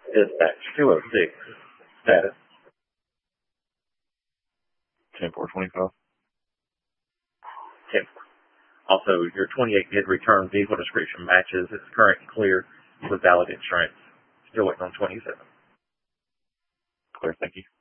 Dispatch 206. Status. 10-4-25. 10. Also, your 28 bid return vehicle description matches. It's current and clear with valid insurance. Still waiting on 27. Clear, thank you.